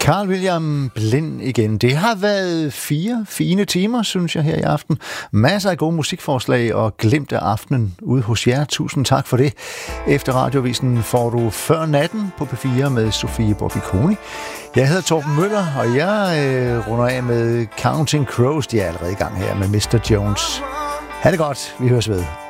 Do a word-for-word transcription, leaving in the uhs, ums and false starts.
Carl William Blind igen. Det har været fire fine timer, synes jeg, her i aften. Masser af gode musikforslag og glimt af aftenen ude hos jer. Tusind tak for det. Efter radiovisen får du Før natten på P fire med Sofie Borbiconi. Jeg hedder Torben Møller, og jeg øh, runder af med Counting Crows. De er allerede i gang her med mister Jones. Ha' det godt. Vi høres ved.